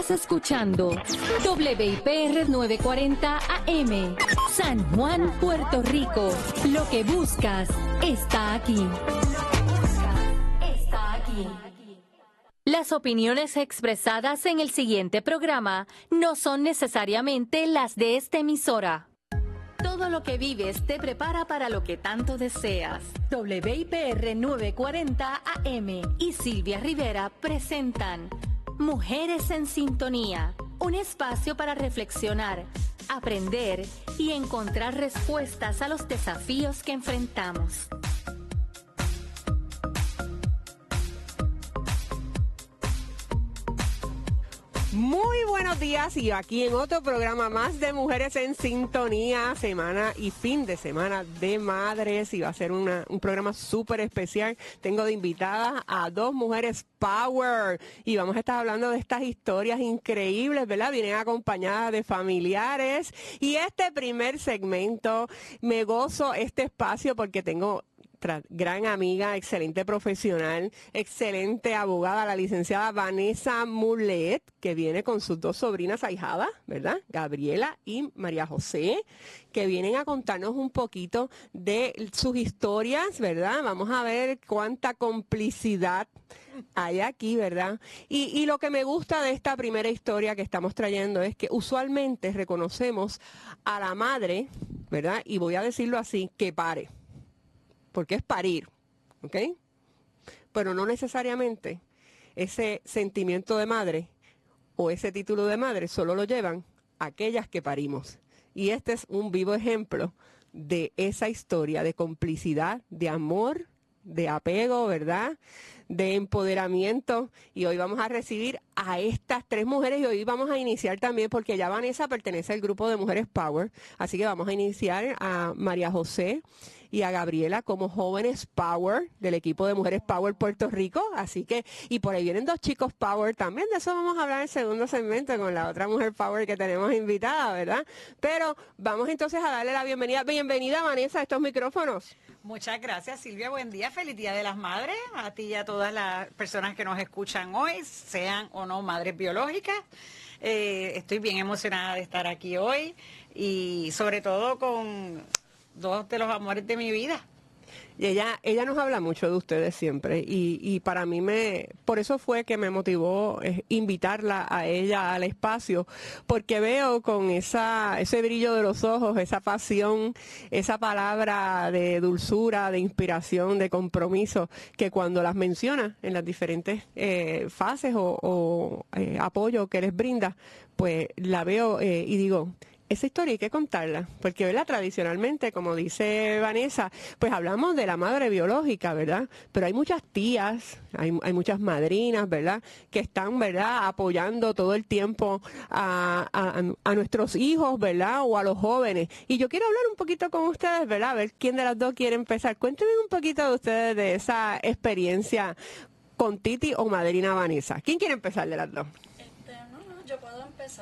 Estás escuchando WIPR 940 AM, San Juan, Puerto Rico. Lo que buscas está aquí. Está aquí. Las opiniones expresadas en el siguiente programa no son necesariamente las de esta emisora. Todo lo que vives te prepara para lo que tanto deseas. WIPR 940 AM y Silvia Rivera presentan Mujeres en Sintonía, un espacio para reflexionar, aprender y encontrar respuestas a los desafíos que enfrentamos. Muy buenos días y aquí en otro programa más de Mujeres en Sintonía, semana y fin de semana de madres, y va a ser un programa súper especial. Tengo de invitadas a dos mujeres power y vamos a estar hablando de estas historias increíbles, ¿verdad? Vienen acompañadas de familiares y este primer segmento me gozo este espacio porque tengo gran amiga, excelente profesional, excelente abogada, la licenciada Vanessa Mulet, que viene con sus dos sobrinas ahijadas, ¿verdad? Gabriela y María José, que vienen a contarnos un poquito de sus historias, ¿verdad? Vamos a ver cuánta complicidad hay aquí, ¿verdad? Y lo que me gusta de esta primera historia que estamos trayendo es que usualmente reconocemos a la madre, ¿verdad? Y voy a decirlo así, que pare. Porque es parir, ¿ok? Pero no necesariamente ese sentimiento de madre o ese título de madre solo lo llevan aquellas que parimos. Y este es un vivo ejemplo de esa historia de complicidad, de amor, de apego, ¿verdad? De empoderamiento. Y hoy vamos a recibir a estas tres mujeres y hoy vamos a iniciar también porque ya Vanessa pertenece al grupo de Mujeres Power. Así que vamos a iniciar a María José y a Gabriela como jóvenes Power del equipo de Mujeres Power Puerto Rico. Así que, y por ahí vienen dos chicos Power también. De eso vamos a hablar en el segundo segmento con la otra mujer Power que tenemos invitada, ¿verdad? Pero vamos entonces a darle la bienvenida. Bienvenida, Vanessa, a estos micrófonos. Muchas gracias, Silvia. Buen día. Feliz Día de las Madres. A ti y a todas las personas que nos escuchan hoy, sean o no madres biológicas. Estoy bien emocionada de estar aquí hoy y sobre todo con dos de los amores de mi vida. Y ella nos habla mucho de ustedes siempre y para mí por eso fue que me motivó invitarla a ella al espacio, porque veo con ese brillo de los ojos, esa pasión, esa palabra de dulzura, de inspiración, de compromiso, que cuando las menciona en las diferentes fases o apoyo que les brinda, pues la veo y digo, esa historia hay que contarla, porque ¿verdad? Tradicionalmente, como dice Vanessa, pues hablamos de la madre biológica, ¿verdad? Pero hay muchas tías, hay muchas madrinas, ¿verdad? Que están, ¿verdad? Apoyando todo el tiempo a nuestros hijos, ¿verdad? O a los jóvenes. Y yo quiero hablar un poquito con ustedes, ¿verdad? A ver quién de las dos quiere empezar. Cuéntenme un poquito de ustedes, de esa experiencia con Titi o madrina Vanessa. ¿Quién quiere empezar de las dos? Yo puedo empezar.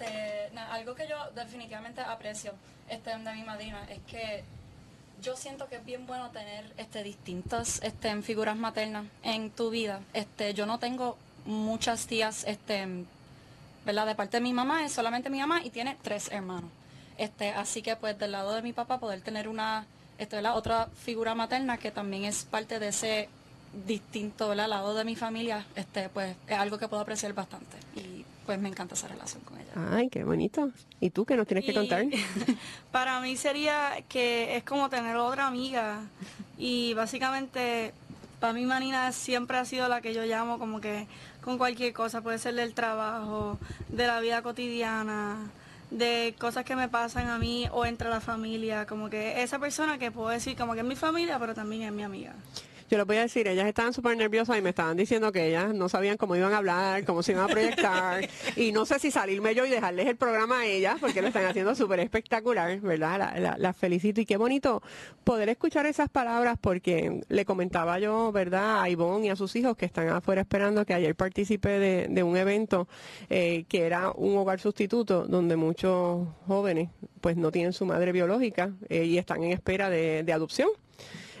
Algo que yo definitivamente aprecio de mi madrina es que yo siento que es bien bueno tener distintas figuras maternas en tu vida. Yo no tengo muchas tías, ¿verdad? De parte de mi mamá es solamente mi mamá y tiene 3 hermanos. Así que pues del lado de mi papá poder tener la otra figura materna que también es parte de ese distinto, ¿verdad? Lado de mi familia, pues es algo que puedo apreciar bastante y pues me encanta esa relación con ella. Ay, qué bonito. ¿Y tú qué nos tienes que contar? Para mí sería que es como tener otra amiga y básicamente para mí Manina siempre ha sido la que yo llamo como que con cualquier cosa, puede ser del trabajo, de la vida cotidiana, de cosas que me pasan a mí o entre la familia, como que esa persona que puedo decir como que es mi familia pero también es mi amiga. Yo les voy a decir, ellas estaban súper nerviosas y me estaban diciendo que ellas no sabían cómo iban a hablar, cómo se iban a proyectar. Y no sé si salirme yo y dejarles el programa a ellas, porque lo están haciendo súper espectacular, ¿verdad? Las felicito. Y qué bonito poder escuchar esas palabras, porque le comentaba yo, ¿verdad? A Ivonne y a sus hijos que están afuera esperando, que ayer participé de un evento que era un hogar sustituto, donde muchos jóvenes pues no tienen su madre biológica y están en espera de adopción.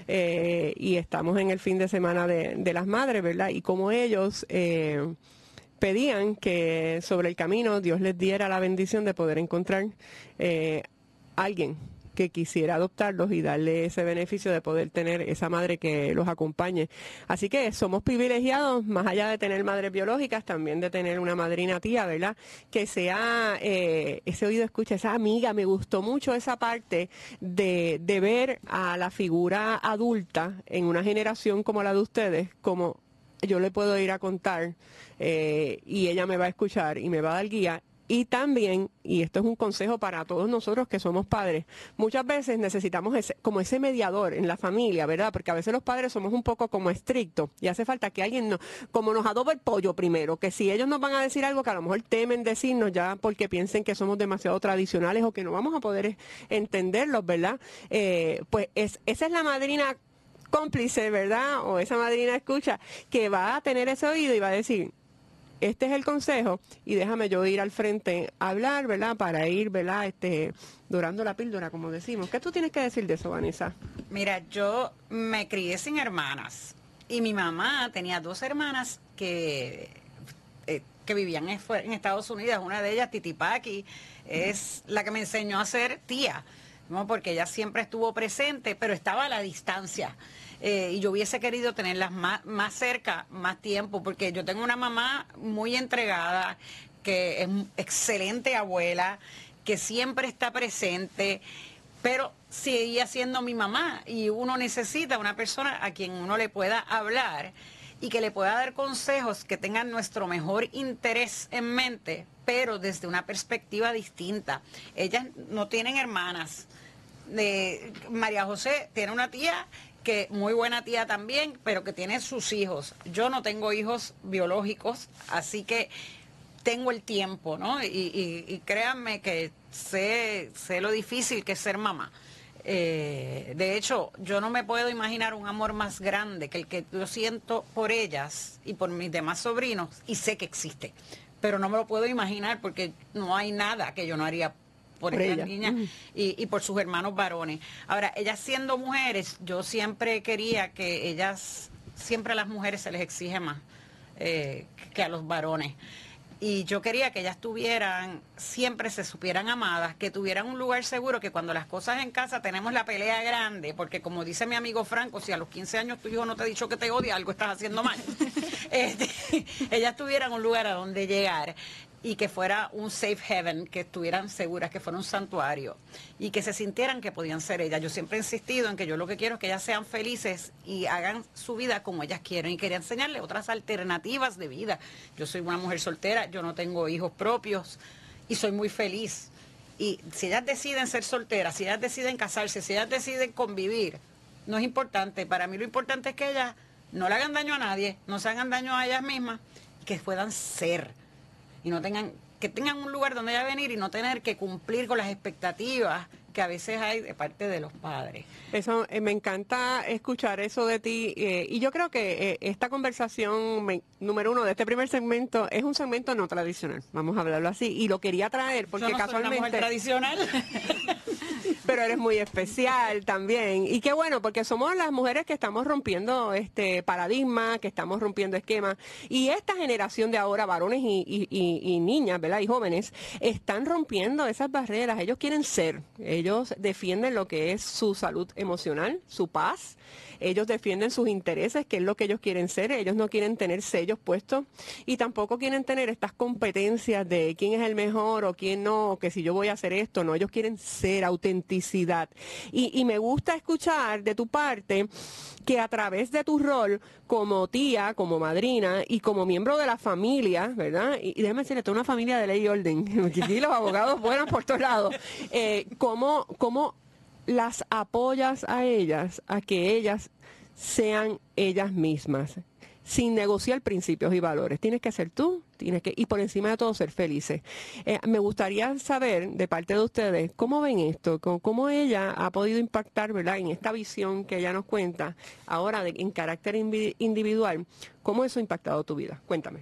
Y estamos en el fin de semana de las madres, ¿verdad? Y como ellos pedían que sobre el camino Dios les diera la bendición de poder encontrar alguien que quisiera adoptarlos y darle ese beneficio de poder tener esa madre que los acompañe. Así que somos privilegiados, más allá de tener madres biológicas, también de tener una madrina tía, ¿verdad? Que sea ese oído escucha, esa amiga. Me gustó mucho esa parte de ver a la figura adulta en una generación como la de ustedes, como yo le puedo ir a contar y ella me va a escuchar y me va a dar guía. Y también, y esto es un consejo para todos nosotros que somos padres, muchas veces necesitamos como ese mediador en la familia, ¿verdad? Porque a veces los padres somos un poco como estrictos y hace falta que alguien como nos adobe el pollo primero, que si ellos nos van a decir algo que a lo mejor temen decirnos ya porque piensen que somos demasiado tradicionales o que no vamos a poder entenderlos, ¿verdad? Pues esa es la madrina cómplice, ¿verdad? O esa madrina escucha que va a tener ese oído y va a decir, este es el consejo y déjame yo ir al frente a hablar, ¿verdad? Para ir, ¿verdad? Dorando la píldora, como decimos. ¿Qué tú tienes que decir de eso, Vanessa? Mira, yo me crié sin hermanas y mi mamá tenía 2 hermanas que vivían en Estados Unidos. Una de ellas, Titi Paqui, es la que me enseñó a ser tía, ¿no? Porque ella siempre estuvo presente, pero estaba a la distancia. Y yo hubiese querido tenerlas más cerca, más tiempo, porque yo tengo una mamá muy entregada, que es excelente abuela, que siempre está presente, pero seguía siendo mi mamá y uno necesita una persona a quien uno le pueda hablar y que le pueda dar consejos que tengan nuestro mejor interés en mente, pero desde una perspectiva distinta. Ellas no tienen hermanas. María José tiene una tía que muy buena tía también, pero que tiene sus hijos. Yo no tengo hijos biológicos, así que tengo el tiempo, ¿no? Y créanme que sé lo difícil que es ser mamá. De hecho, yo no me puedo imaginar un amor más grande que el que yo siento por ellas y por mis demás sobrinos, y sé que existe, pero no me lo puedo imaginar porque no hay nada que yo no haría por estas niñas y por sus hermanos varones. Ahora, ellas siendo mujeres, yo siempre quería que siempre a las mujeres se les exige más que a los varones. Y yo quería que ellas siempre se supieran amadas, que tuvieran un lugar seguro, que cuando las cosas en casa tenemos la pelea grande, porque como dice mi amigo Franco, si a los 15 años tu hijo no te ha dicho que te odia, algo estás haciendo mal. Ellas tuvieran un lugar a donde llegar y que fuera un safe haven, que estuvieran seguras, que fuera un santuario y que se sintieran que podían ser ellas. Yo siempre he insistido en que yo lo que quiero es que ellas sean felices y hagan su vida como ellas quieren, y quería enseñarles otras alternativas de vida. Yo soy una mujer soltera, yo no tengo hijos propios y soy muy feliz. Y si ellas deciden ser solteras, si ellas deciden casarse, si ellas deciden convivir, no es importante. Para mí lo importante es que ellas no le hagan daño a nadie, no se hagan daño a ellas mismas y que puedan ser. Y que tengan un lugar donde venir y no tener que cumplir con las expectativas que a veces hay de parte de los padres. Eso, me encanta escuchar eso de ti, y yo creo que esta conversación número 1 de este primer segmento es un segmento no tradicional, vamos a hablarlo así, y lo quería traer porque yo no casualmente... soy una mujer tradicional. Pero eres muy especial también. Y qué bueno, porque somos las mujeres que estamos rompiendo paradigmas, que estamos rompiendo esquemas. Y esta generación de ahora, varones y niñas, ¿verdad? Y jóvenes, están rompiendo esas barreras. Ellos quieren ser. Ellos defienden lo que es su salud emocional, su paz. Ellos defienden sus intereses, que es lo que ellos quieren ser. Ellos no quieren tener sellos puestos y tampoco quieren tener estas competencias de quién es el mejor o quién no, o que si yo voy a hacer esto. No, ellos quieren ser, autenticidad. Y me gusta escuchar de tu parte que a través de tu rol como tía, como madrina y como miembro de la familia, ¿verdad? Y déjame decirle, esto es una familia de ley y orden. Aquí los abogados buenos por todos lados. ¿Cómo las apoyas a ellas, a que ellas sean ellas mismas, sin negociar principios y valores? Tienes que ser tú, y por encima de todo ser felices. Me gustaría saber de parte de ustedes, ¿cómo ven esto? ¿Cómo ella ha podido impactar, ¿verdad?, en esta visión que ella nos cuenta ahora en carácter individual? ¿Cómo eso ha impactado tu vida? Cuéntame.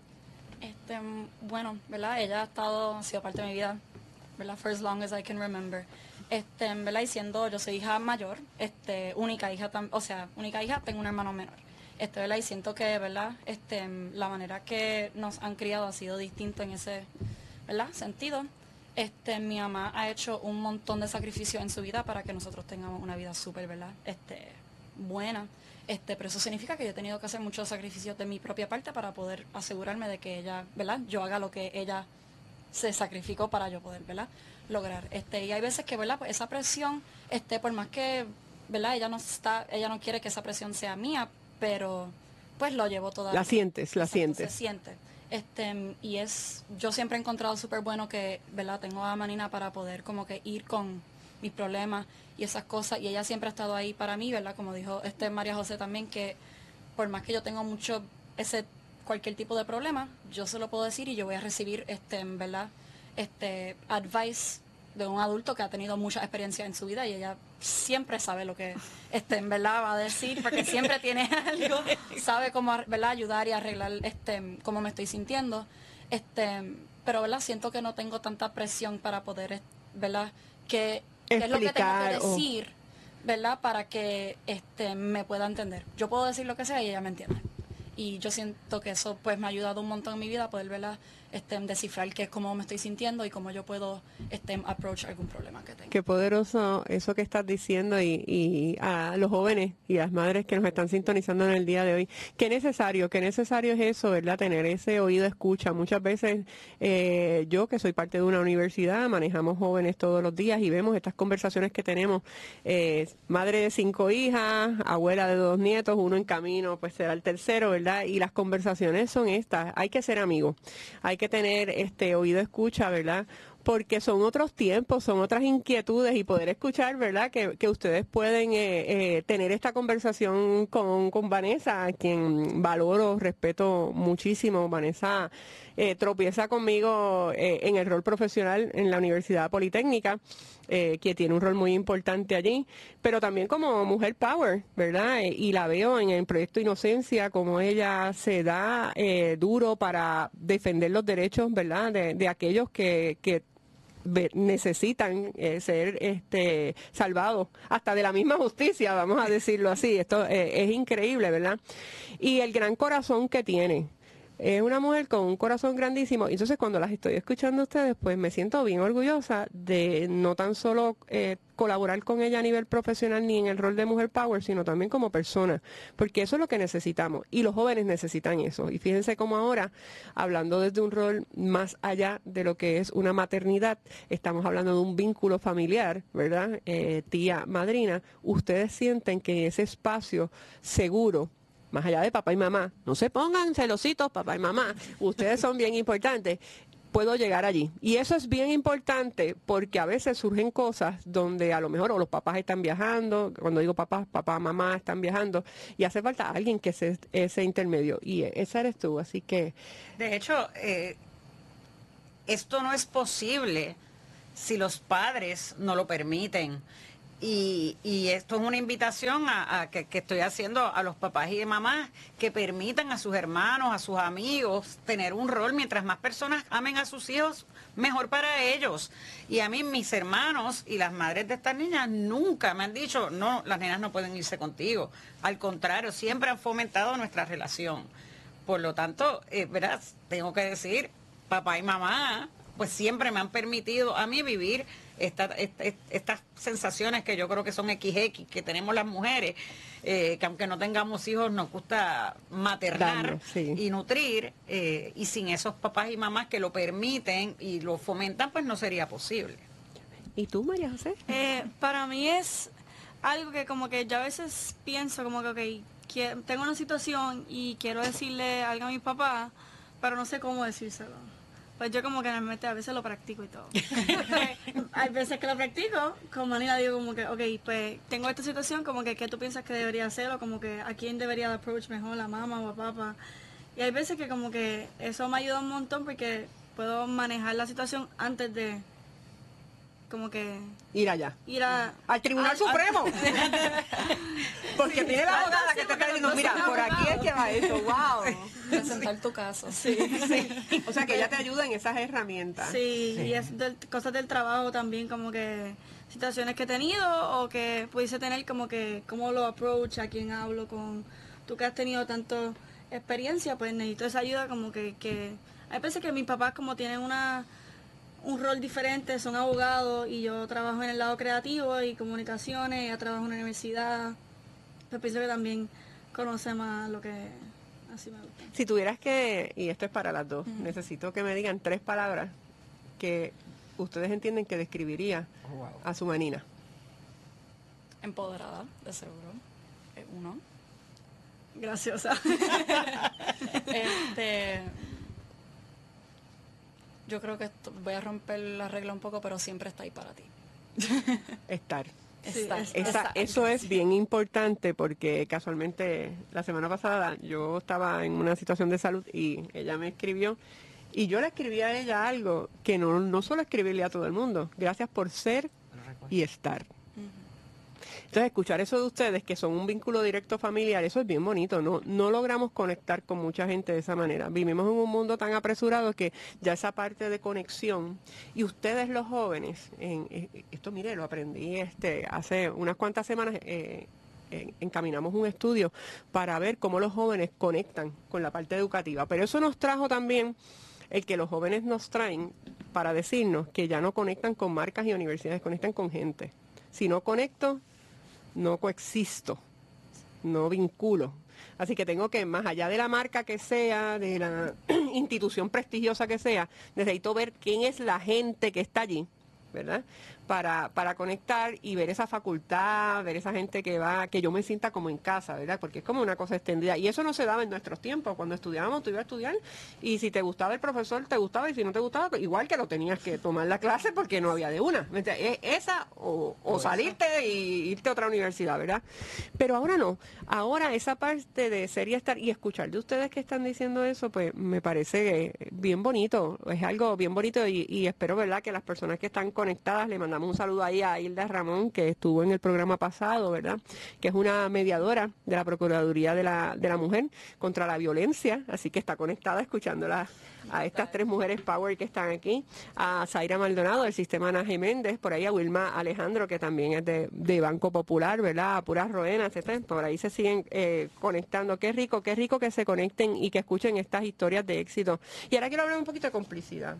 Bueno, ¿verdad? Ella ha sido parte de mi vida, ¿verdad? For as long as I can remember. ¿Verdad? Y yo soy hija mayor, única hija, única hija, tengo un hermano menor. ¿verdad? Y siento que, ¿verdad? La manera que nos han criado ha sido distinta en ese, ¿verdad? Sentido. Mi mamá ha hecho un montón de sacrificios en su vida para que nosotros tengamos una vida súper, ¿verdad? Buena. Pero eso significa que yo he tenido que hacer muchos sacrificios de mi propia parte para poder asegurarme de que ella, ¿verdad? Yo haga lo que ella se sacrificó para yo poder, ¿verdad? Lograr. Y hay veces que, ¿verdad? Pues esa presión, por más que, ¿verdad? Ella no quiere que esa presión sea mía, pero pues lo llevo toda. La sientes, la Exacto, sientes. se siente. Yo siempre he encontrado súper bueno que, ¿verdad? Tengo a Manina para poder como que ir con mis problemas y esas cosas, y ella siempre ha estado ahí para mí, ¿verdad? Como dijo María José también, que por más que yo tenga cualquier tipo de problema, yo se lo puedo decir y yo voy a recibir, ¿verdad? Advice de un adulto que ha tenido mucha experiencia en su vida y ella siempre sabe lo que en verdad va a decir, porque siempre tiene algo, sabe cómo, ¿verdad? Ayudar y arreglar cómo me estoy sintiendo. Pero, ¿verdad? Siento que no tengo tanta presión para poder, ¿verdad? ¿Qué es lo que tengo que decir, ¿verdad? Para que me pueda entender. Yo puedo decir lo que sea y ella me entiende. Y yo siento que eso pues me ha ayudado un montón en mi vida a poder, ¿verdad? Descifrar qué es cómo me estoy sintiendo y cómo yo puedo approach algún problema que tenga. Qué poderoso eso que estás diciendo y a los jóvenes y las madres que nos están sintonizando en el día de hoy. Qué necesario es eso, ¿verdad? Tener ese oído escucha. Muchas veces yo que soy parte de una universidad, manejamos jóvenes todos los días y vemos estas conversaciones que tenemos. Madre de 5 hijas, abuela de 2 nietos, uno en camino, pues será el tercero, ¿verdad? Y las conversaciones son estas. Hay que ser amigos. Hay que tener oído escucha, ¿verdad? Porque son otros tiempos, son otras inquietudes y poder escuchar, ¿verdad? Que ustedes pueden tener esta conversación con Vanessa, a quien valoro, respeto muchísimo. Vanessa tropieza conmigo en el rol profesional en la Universidad Politécnica, que tiene un rol muy importante allí, pero también como mujer power, ¿verdad? Y la veo en el proyecto Inocencia, como ella se da duro para defender los derechos, ¿verdad? De aquellos que necesitan ser salvados, hasta de la misma justicia, vamos a decirlo así. Esto es increíble, ¿verdad? Y el gran corazón que tiene. Es una mujer con un corazón grandísimo. Entonces, cuando las estoy escuchando a ustedes, pues me siento bien orgullosa de no tan solo colaborar con ella a nivel profesional ni en el rol de Mujer Power, sino también como persona, porque eso es lo que necesitamos y los jóvenes necesitan eso. Y fíjense cómo ahora, hablando desde un rol más allá de lo que es una maternidad, estamos hablando de un vínculo familiar, ¿verdad? Tía, madrina, ustedes sienten que ese espacio seguro, más allá de papá y mamá, no se pongan celositos papá y mamá, ustedes son bien importantes, puedo llegar allí. Y eso es bien importante porque a veces surgen cosas donde a lo mejor o los papás están viajando, cuando digo papá, mamá están viajando, y hace falta alguien que sea ese intermedio, y esa eres tú, así que... De hecho, esto no es posible si los padres no lo permiten. Y esto es una invitación que estoy haciendo a los papás y mamás que permitan a sus hermanos, a sus amigos tener un rol. Mientras más personas amen a sus hijos, mejor para ellos. Y a mí, mis hermanos y las madres de estas niñas nunca me han dicho, no, las nenas no pueden irse contigo. Al contrario, siempre han fomentado nuestra relación. Por lo tanto, ¿verdad? Tengo que decir, papá y mamá, pues siempre me han permitido a mí vivir estas sensaciones que yo creo que son XX, que tenemos las mujeres, que aunque no tengamos hijos nos gusta maternar y nutrir, y sin esos papás y mamás que lo permiten y lo fomentan, pues no sería posible. ¿Y tú, María José? Para mí es algo que como que yo a veces pienso como que, tengo una situación y quiero decirle algo a mi papá, pero no sé cómo decírselo. Pues yo como que realmente a veces lo practico y todo. Hay veces que lo practico, con manera digo como que, ok, pues tengo esta situación, como que ¿qué tú piensas que debería hacer? O como que ¿a quién debería de approach mejor, la mamá o a papá? Y hay veces que como que eso me ayuda un montón porque puedo manejar la situación antes de como que... Ir allá. Al Tribunal Supremo. Porque tiene la abogada que te está diciendo, mira, por aquí es que va esto, wow. Presentar tu caso. Sí. O sea, que ella te ayuda en esas herramientas. Sí. Y es cosas del trabajo también, como que situaciones que he tenido o que pudiese tener como que cómo lo approach, a quién hablo con tú que has tenido tanto experiencia, pues necesito esa ayuda, como que hay veces que mis papás como tienen un rol diferente, son abogados y yo trabajo en el lado creativo y comunicaciones, ella trabaja en una universidad, pues pienso que también conoce más lo que así me gusta. Si tuvieras que, y esto es para las dos, necesito que me digan 3 palabras que ustedes entienden que describiría a su manina. Empoderada, de seguro. Uno. Graciosa. Yo creo que voy a romper la regla un poco, pero siempre está ahí para ti. Estar. Sí, Eso es bien importante porque casualmente la semana pasada yo estaba en una situación de salud y ella me escribió y yo le escribí a ella algo que no suelo escribirle a todo el mundo. Gracias por ser y estar. Entonces, escuchar eso de ustedes, que son un vínculo directo familiar, eso es bien bonito. No logramos conectar con mucha gente de esa manera. Vivimos en un mundo tan apresurado que ya esa parte de conexión, y ustedes los jóvenes, esto mire, lo aprendí hace unas cuantas semanas, encaminamos un estudio para ver cómo los jóvenes conectan con la parte educativa. Pero eso nos trajo también el que los jóvenes nos traen para decirnos que ya no conectan con marcas y universidades, conectan con gente. Si no conecto, no coexisto, no vinculo. Así que tengo que, más allá de la marca que sea, de la institución prestigiosa que sea, necesito ver quién es la gente que está allí, ¿verdad? Para conectar y ver esa facultad, ver esa gente que yo me sienta como en casa, ¿verdad? Porque es como una cosa extendida. Y eso no se daba en nuestros tiempos. Cuando estudiábamos, tú ibas a estudiar y si te gustaba el profesor, te gustaba, y si no te gustaba, igual que lo tenías que tomar la clase porque no había de una. Esa o salirte y irte a otra universidad, ¿verdad? Pero ahora no. Ahora esa parte de ser y estar y escuchar de ustedes que están diciendo eso, pues me parece bien bonito. Es algo bien bonito y espero, ¿verdad?, que las personas que están conectadas, le mandamos un saludo ahí a Hilda Ramón, que estuvo en el programa pasado, ¿verdad?, que es una mediadora de la Procuraduría de la Mujer contra la Violencia, así que está conectada escuchándola a estas 3 mujeres power que están aquí, a Zaira Maldonado del Sistema Ana Méndez, por ahí a Wilma Alejandro, que también es de Banco Popular, ¿verdad?, a Puras Roenas, por ahí se siguen conectando. Qué rico que se conecten y que escuchen estas historias de éxito. Y ahora quiero hablar un poquito de complicidad.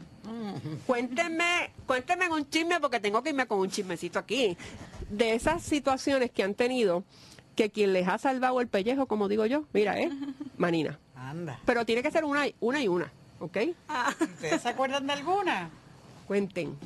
Cuéntenme un chisme, porque tengo que irme con un chismecito aquí, de esas situaciones que han tenido, que quien les ha salvado el pellejo, como digo yo, mira, Manina. Anda. Pero tiene que ser una y una. ¿Ok? ¿Ustedes se acuerdan de alguna? Cuenten.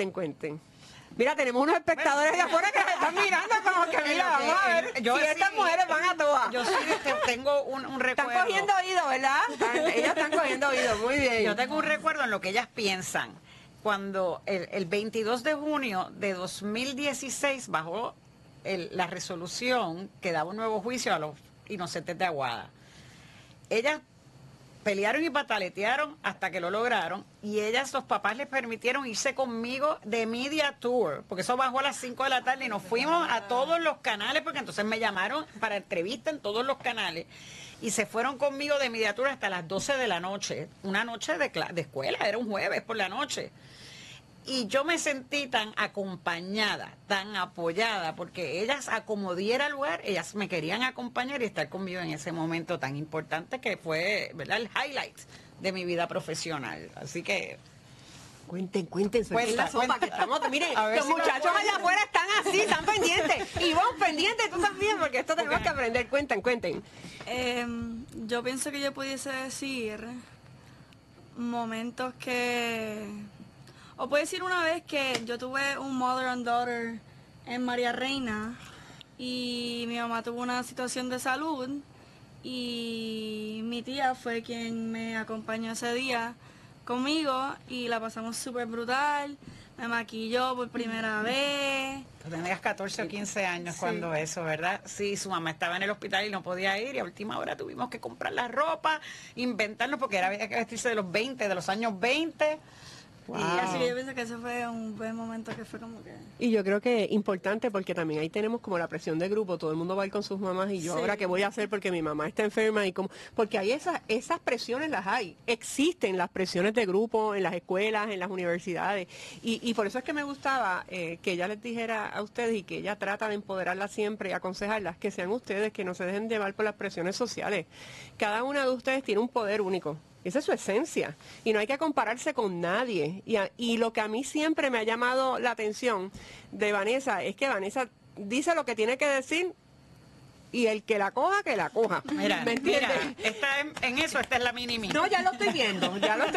Mira, tenemos unos espectadores de afuera que se están mirando como que, mira, vamos a ver si estas mujeres van a todas. Yo sí tengo un recuerdo. Están cogiendo oído, ¿verdad? Ellas están cogiendo oído, muy bien. Yo tengo un recuerdo en lo que ellas piensan. Cuando el 22 de junio de 2016 bajó la resolución que daba un nuevo juicio a los inocentes de Aguada. Ellas pelearon y pataletearon hasta que lo lograron, y los papás les permitieron irse conmigo de media tour, porque eso bajó a las 5 de la tarde y nos fuimos a todos los canales, porque entonces me llamaron para entrevista en todos los canales, y se fueron conmigo de media tour hasta las 12 de la noche, una noche de escuela, era un jueves por la noche. Y yo me sentí tan acompañada, tan apoyada, porque ellas, a como diera lugar, ellas me querían acompañar y estar conmigo en ese momento tan importante que fue, ¿verdad?, el highlight de mi vida profesional. Así que... Cuenten, la sopa que estamos. Miren, los si muchachos allá afuera están así, están pendientes. Y vos pendientes, tú también, porque esto tenemos que aprender. Cuenten. Yo pienso que yo pudiese decir momentos que... O puedo decir una vez que yo tuve un mother and daughter en María Reina y mi mamá tuvo una situación de salud y mi tía fue quien me acompañó ese día conmigo y la pasamos súper brutal. Me maquilló por primera vez. Tú tenías 14 o 15 años cuando eso, ¿verdad? Sí, su mamá estaba en el hospital y no podía ir, y a última hora tuvimos que comprar la ropa, inventarnos, porque había que vestirse de los años 20. Wow. Y así que yo pienso que ese fue un buen momento que fue como que... Y yo creo que importante porque también ahí tenemos como la presión de grupo, todo el mundo va a ir con sus mamás y yo Sí. ahora qué voy a hacer porque mi mamá está enferma y como, porque hay esas presiones las hay, existen las presiones de grupo en las escuelas, en las universidades y por eso es que me gustaba que ella les dijera a ustedes y que ella trata de empoderarlas siempre y aconsejarlas, que sean ustedes, que no se dejen llevar por las presiones sociales. Cada una de ustedes tiene un poder único. Esa es su esencia y no hay que compararse con nadie. Y lo que a mí siempre me ha llamado la atención de Vanessa es que Vanessa dice lo que tiene que decir y el que la coja, que la coja. Mira, ¿Me entiendes? mira, está en eso, esta es la mini. No, ya lo estoy viendo.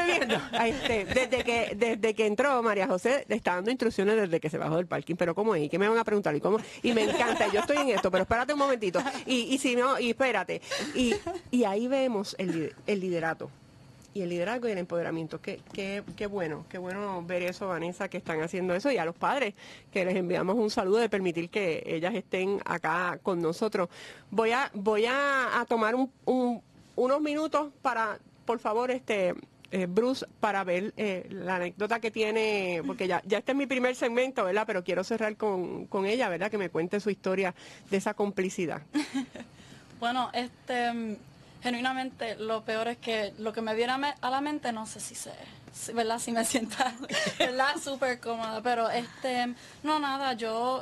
Desde que entró María José, le está dando instrucciones desde que se bajó del parking. Pero ¿cómo es? ¿Y qué me van a preguntar? ¿Y cómo? Y me encanta, yo estoy en esto, pero espérate un momentito. Y si no, y espérate. Y ahí vemos el liderato. Y el liderazgo y el empoderamiento. Qué bueno ver eso, Vanessa, que están haciendo eso. Y a los padres, que les enviamos un saludo de permitir que ellas estén acá con nosotros. Voy a tomar unos minutos para, por favor, Bruce, para ver la anécdota que tiene, porque ya este es mi primer segmento, ¿verdad? Pero quiero cerrar con ella, ¿verdad? Que me cuente su historia de esa complicidad. Bueno, genuinamente lo peor es que lo que me viene a la mente, no sé ¿verdad? Si me sienta, ¿verdad? Súper cómoda, pero no, nada,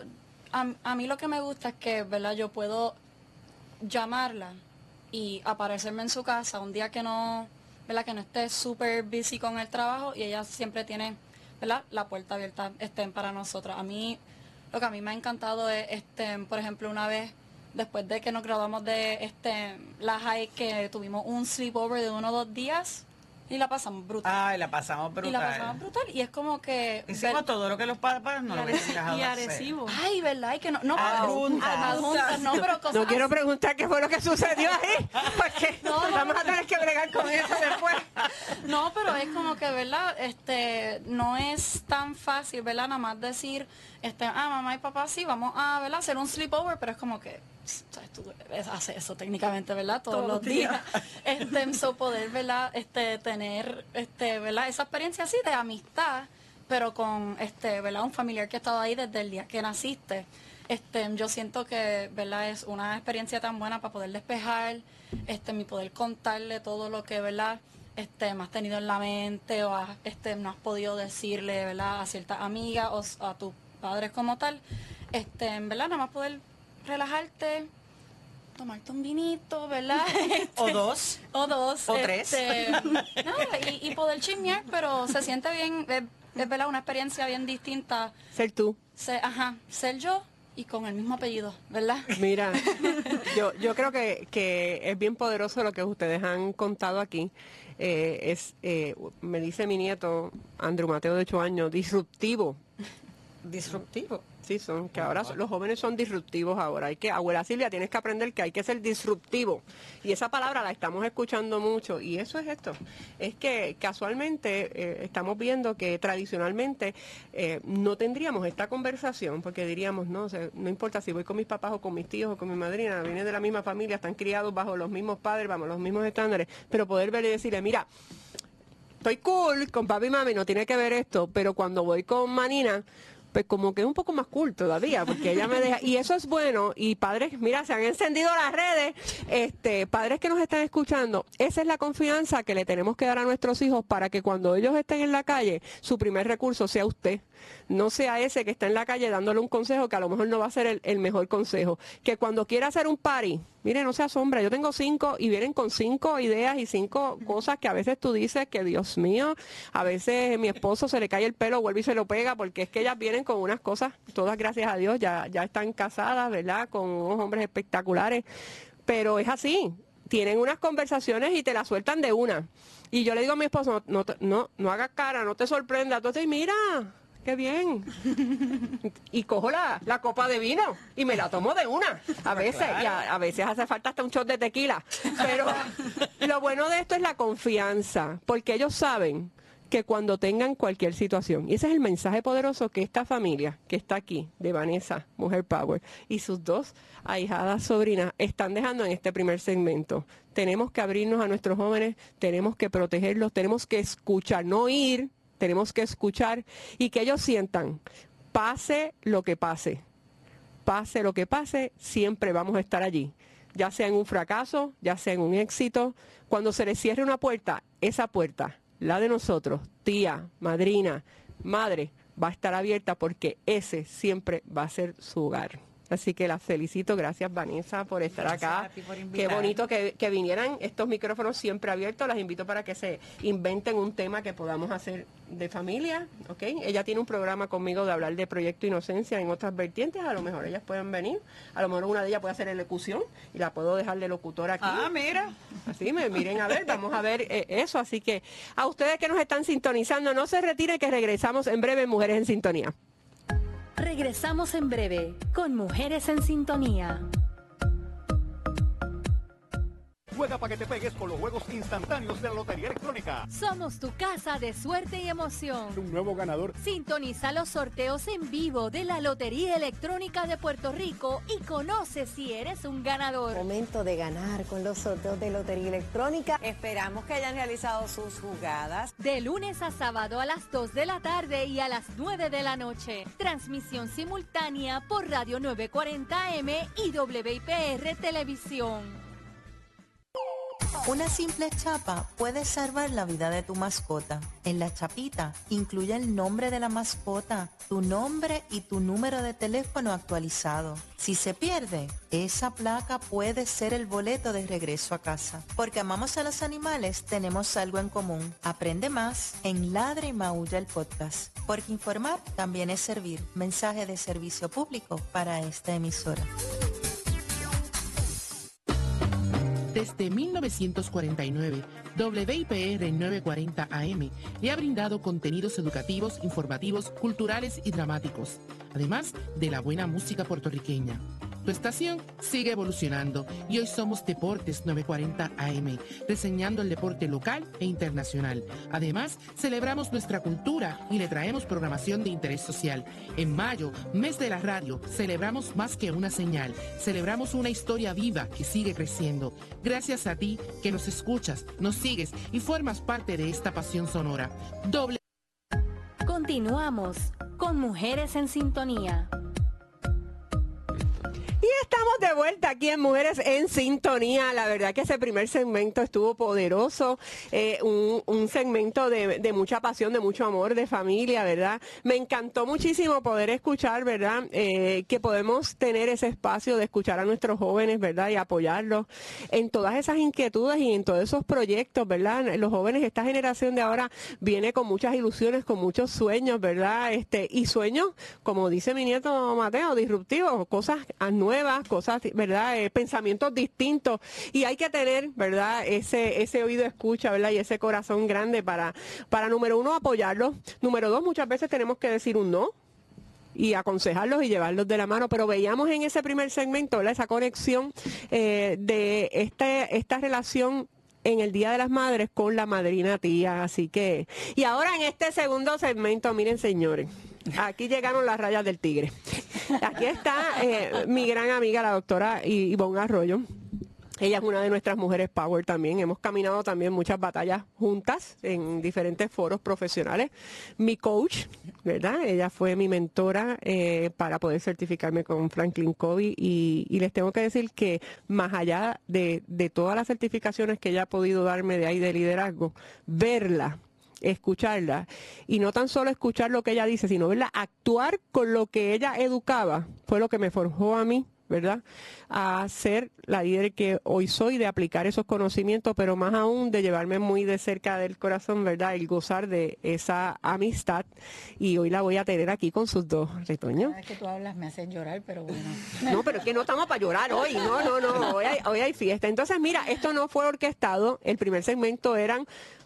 a mí lo que me gusta es que, ¿verdad? Yo puedo llamarla y aparecerme en su casa un día que no, ¿verdad? Que no esté súper busy con el trabajo y ella siempre tiene, ¿verdad? La puerta abierta para nosotros. A mí, lo que a mí me ha encantado es, por ejemplo, una vez, después de que nos graduamos de la high, que tuvimos un sleepover de 1 o 2 días y la pasamos brutal. Ay, la pasamos brutal. Y es como que... Hicimos todo lo que los padres no lo hubiesen dejado Y hacer. Arecibo. Ay, ¿verdad? Y que no Adjuntas. adjuntas, no, pero cosas No quiero así. preguntar qué fue lo que sucedió ahí, porque vamos a tener que bregar con eso después. No, pero es como que, ¿verdad? No es tan fácil, ¿verdad? Nada más decir, mamá y papá, sí, vamos a, ¿verdad? Hacer un sleepover, pero es como que, ¿sabes? Tú haces eso técnicamente, ¿verdad? Todos los días. Poder, ¿verdad? Tener, ¿verdad? Esa experiencia así de amistad, pero con, ¿verdad? Un familiar que ha estado ahí desde el día que naciste. Yo siento que, ¿verdad? Es una experiencia tan buena para poder despejar, mi poder contarle todo lo que, ¿verdad? Me has tenido en la mente o no has podido decirle, ¿verdad? A ciertas amigas o a tus padres como tal. ¿Verdad? Nada más poder relajarte, tomarte un vinito, ¿verdad? O dos. O dos. O tres. Nada, y poder chismear, pero se siente bien, es verdad, una experiencia bien distinta. Ser tú. Ser yo y con el mismo apellido, ¿verdad? Mira, yo creo que es bien poderoso lo que ustedes han contado aquí. Me dice mi nieto, Andrew Mateo, de 8 años, disruptivo. Disruptivo. Sí, que ahora los jóvenes son disruptivos ahora. Abuela Silvia, tienes que aprender que hay que ser disruptivo. Y esa palabra la estamos escuchando mucho. Y eso es esto. Es que casualmente estamos viendo que tradicionalmente no tendríamos esta conversación porque diríamos, no, o sea, no importa si voy con mis papás o con mis tíos o con mi madrina, vienen de la misma familia, están criados bajo los mismos padres, vamos, los mismos estándares. Pero poder ver y decirle, mira, estoy cool con papi y mami, no tiene que ver esto, pero cuando voy con Manina, pues como que es un poco más cool todavía, porque ella me deja, y eso es bueno, y padres, mira, se han encendido las redes, padres que nos están escuchando, esa es la confianza que le tenemos que dar a nuestros hijos para que cuando ellos estén en la calle, su primer recurso sea usted, no sea ese que está en la calle dándole un consejo que a lo mejor no va a ser el mejor consejo, que cuando quiera hacer un party, mire, no se asombra, yo tengo 5 y vienen con 5 ideas y 5 cosas que a veces tú dices que, Dios mío, a veces mi esposo se le cae el pelo, vuelve y se lo pega, porque es que ellas vienen con unas cosas, todas gracias a Dios, ya están casadas, ¿verdad?, con unos hombres espectaculares, pero es así, tienen unas conversaciones y te las sueltan de una. Y yo le digo a mi esposo, no hagas cara, no te sorprenda, entonces mira, qué bien. Y cojo la copa de vino y me la tomo de una. A veces, y a veces hace falta hasta un shot de tequila. Pero lo bueno de esto es la confianza, porque ellos saben que cuando tengan cualquier situación, y ese es el mensaje poderoso que esta familia que está aquí, de Vanessa, Mujer Power, y sus 2 ahijadas sobrinas, están dejando en este primer segmento. Tenemos que abrirnos a nuestros jóvenes, tenemos que protegerlos, tenemos que escuchar, no ir tenemos que escuchar y que ellos sientan, pase lo que pase, siempre vamos a estar allí, ya sea en un fracaso, ya sea en un éxito. Cuando se les cierre una puerta, esa puerta, la de nosotros, tía, madrina, madre, va a estar abierta porque ese siempre va a ser su hogar. Así que las felicito, gracias Vanessa por estar acá. Qué bonito que vinieran estos micrófonos siempre abiertos. Las invito para que se inventen un tema que podamos hacer de familia, ¿ok? Ella tiene un programa conmigo de hablar de Proyecto Inocencia en otras vertientes, a lo mejor ellas pueden venir, a lo mejor una de ellas puede hacer elocución y la puedo dejar de locutora aquí. Ah, mira. Así, miren a ver, vamos a ver eso. Así que a ustedes que nos están sintonizando, no se retiren que regresamos en breve en Mujeres en Sintonía. Regresamos en breve con Mujeres en Sintonía. Juega para que te pegues con los juegos instantáneos de la Lotería Electrónica. Somos tu casa de suerte y emoción. Un nuevo ganador. Sintoniza los sorteos en vivo de la Lotería Electrónica de Puerto Rico y conoce si eres un ganador. Momento de ganar con los sorteos de Lotería Electrónica. Esperamos que hayan realizado sus jugadas. De lunes a sábado a las 2 de la tarde y a las 9 de la noche. Transmisión simultánea por Radio 940M y WIPR Televisión. Una simple chapa puede salvar la vida de tu mascota. En la chapita incluye el nombre de la mascota, tu nombre y tu número de teléfono actualizado. Si se pierde, esa placa puede ser el boleto de regreso a casa. Porque amamos a los animales, tenemos algo en común. Aprende más en Ladra y Maulla el podcast. Porque informar también es servir. Mensaje de servicio público para esta emisora. Desde 1949, WIPR 940 AM le ha brindado contenidos educativos, informativos, culturales y dramáticos, además de la buena música puertorriqueña. Tu estación sigue evolucionando y hoy somos Deportes 940 AM, reseñando el deporte local e internacional. Además, celebramos nuestra cultura y le traemos programación de interés social. En mayo, mes de la radio, celebramos más que una señal. Celebramos una historia viva que sigue creciendo. Gracias a ti que nos escuchas, nos sigues y formas parte de esta pasión sonora. Continuamos con Mujeres en Sintonía. Y estamos de vuelta aquí en Mujeres en Sintonía. La verdad que ese primer segmento estuvo poderoso, un segmento de mucha pasión, de mucho amor, de familia, ¿verdad? Me encantó muchísimo poder escuchar, ¿verdad? Que podemos tener ese espacio de escuchar a nuestros jóvenes, ¿verdad? Y apoyarlos en todas esas inquietudes y en todos esos proyectos, ¿verdad? Los jóvenes, esta generación de ahora viene con muchas ilusiones, con muchos sueños, ¿verdad? Y sueños, como dice mi nieto Mateo, disruptivos, cosas nuevas, cosas, ¿verdad? Pensamientos distintos, y hay que tener, ¿verdad? Ese oído escucha, ¿verdad? Y ese corazón grande para número uno, apoyarlos. Número dos, muchas veces tenemos que decir un no y aconsejarlos y llevarlos de la mano, pero veíamos en ese primer segmento, ¿verdad? Esa conexión de esta relación en el Día de las Madres con la madrina tía. Así que, y ahora en este segundo segmento, miren señores, aquí llegaron las rayas del tigre. Aquí está mi gran amiga, la doctora Ivonne Arroyo. Ella es una de nuestras mujeres power también. Hemos caminado también muchas batallas juntas en diferentes foros profesionales. Mi coach, ¿verdad? Ella fue mi mentora para poder certificarme con Franklin Covey. Y les tengo que decir que más allá de todas las certificaciones que ella ha podido darme de ahí de liderazgo, verla, escucharla, y no tan solo escuchar lo que ella dice, sino verla actuar con lo que ella educaba, fue lo que me forjó a mí, ¿verdad? A ser la líder que hoy soy, de aplicar esos conocimientos, pero más aún de llevarme muy de cerca del corazón, ¿verdad? El gozar de esa amistad, y hoy la voy a tener aquí con sus dos retoños. Cada vez que tú hablas me hacen llorar, pero bueno. No, pero es que no estamos para llorar hoy, no, hoy hay fiesta. Entonces, mira, esto no fue orquestado, el primer segmento eran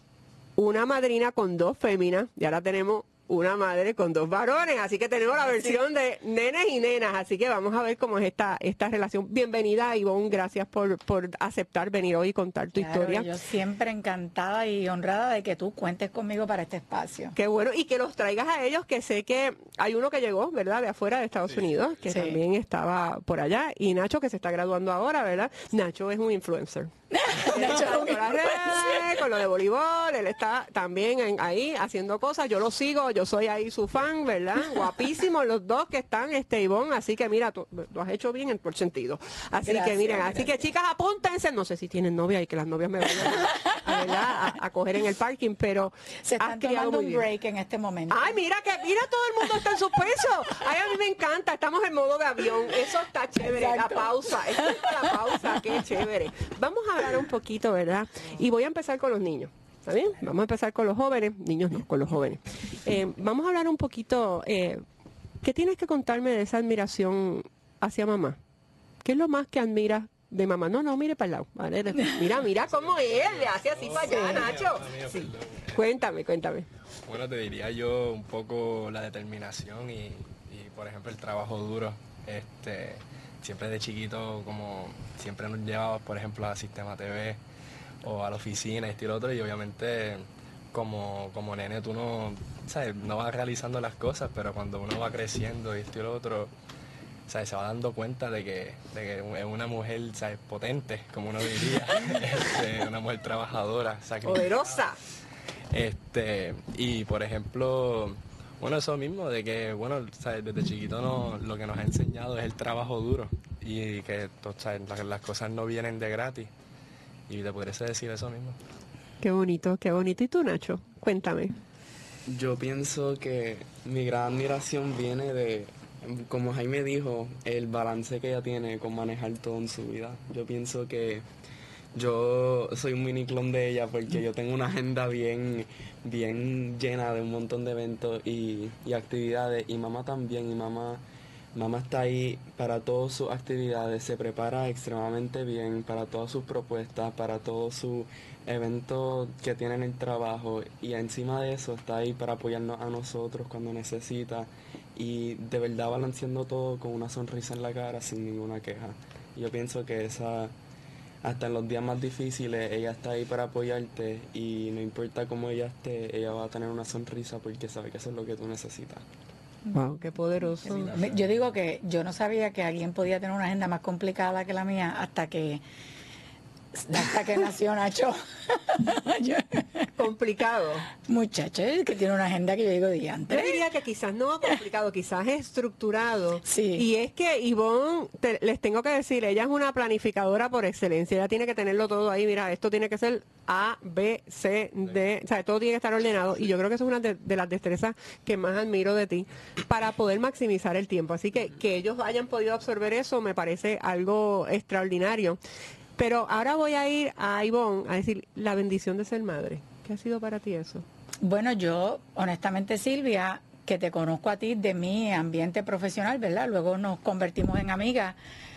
una madrina con dos féminas, y ahora tenemos una madre con dos varones, así que tenemos la versión de nenes y nenas, así que vamos a ver cómo es esta relación. Bienvenida, Ivonne, gracias por aceptar venir hoy y contar tu historia. Yo siempre encantada y honrada de que tú cuentes conmigo para este espacio. Qué bueno, y que los traigas a ellos, que sé que hay uno que llegó, ¿verdad?, de afuera de Estados Unidos, que también estaba por allá, y Nacho, que se está graduando ahora, ¿verdad? Nacho es un influencer. Él está en las redes, con lo de voleibol, él está también ahí haciendo cosas, yo lo sigo, yo soy ahí su fan, ¿verdad? Guapísimos los dos que están, Ivonne, así que mira, tú lo has hecho bien en todo el sentido. Así que miren, así que chicas, apúntense, no sé si tienen novia y que las novias me vayan a coger en el parking, pero se están tomando un break en este momento. Ay, mira todo el mundo está en suspenso. Ay, a mí me encanta, estamos en modo de avión, eso está chévere. Exacto. La pausa, qué chévere. Vamos a hablar un poquito, ¿verdad? Y voy a empezar con los niños. ¿Está bien? Vamos a empezar con los jóvenes, niños no, con los jóvenes. Vamos a hablar un poquito, ¿qué tienes que contarme de esa admiración hacia mamá? ¿Qué es lo más que admiras de mamá? No, mire para el lado. Vale, mira cómo él le hace así para allá, Nacho. Sí. Cuéntame. Bueno, te diría yo un poco la determinación y por ejemplo, el trabajo duro. Siempre de chiquito, como siempre nos llevaba, por ejemplo, a Sistema TV o a la oficina, esto y lo otro, y obviamente como nene tú no vas realizando las cosas, pero cuando uno va creciendo y esto y lo otro, ¿sabes? Se va dando cuenta de que es una mujer, ¿sabes? Potente, como uno diría, una mujer trabajadora, poderosa. Y por ejemplo, bueno, eso mismo, de que, bueno, ¿sabes? Desde chiquito lo que nos ha enseñado es el trabajo duro y que, ¿sabes? Las cosas no vienen de gratis. Y te podría decir eso mismo. Qué bonito. ¿Y tú, Nacho? Cuéntame. Yo pienso que mi gran admiración viene de, como Jaime dijo, el balance que ella tiene con manejar todo en su vida. Yo pienso que yo soy un mini clon de ella porque yo tengo una agenda bien llena de un montón de eventos y actividades, y mamá también, y mamá está ahí para todas sus actividades, se prepara extremadamente bien para todas sus propuestas, para todos sus eventos que tiene en el trabajo, y encima de eso está ahí para apoyarnos a nosotros cuando necesita, y de verdad balanceando todo con una sonrisa en la cara sin ninguna queja. Yo pienso que hasta en los días más difíciles ella está ahí para apoyarte, y no importa cómo ella esté, ella va a tener una sonrisa porque sabe que eso es lo que tú necesitas. Wow, qué poderoso. Yo digo que yo no sabía que alguien podía tener una agenda más complicada que la mía hasta que nació Nacho. Complicado. Muchacho, es que tiene una agenda que yo digo diantre. Yo diría que quizás no complicado, quizás estructurado. Sí. Y es que Ivonne, les tengo que decir, ella es una planificadora por excelencia. Ella tiene que tenerlo todo ahí. Mira, esto tiene que ser A, B, C, D. O sea, todo tiene que estar ordenado. Y yo creo que eso es una de las destrezas que más admiro de ti para poder maximizar el tiempo. Así que ellos hayan podido absorber eso me parece algo extraordinario. Pero ahora voy a ir a Ivonne a decir la bendición de ser madre. ¿Qué ha sido para ti eso? Bueno, yo, honestamente, Silvia, que te conozco a ti de mi ambiente profesional, ¿verdad? Luego nos convertimos en amigas.